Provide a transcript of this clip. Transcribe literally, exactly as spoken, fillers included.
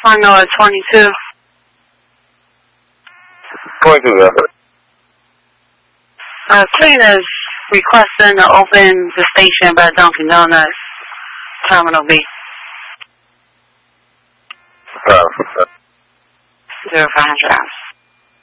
Honor twenty-two. twenty-two, yeah. Uh, cleaners requesting to open the station by Dunkin' Donuts, Terminal B. Uh, Zero five hundred hours.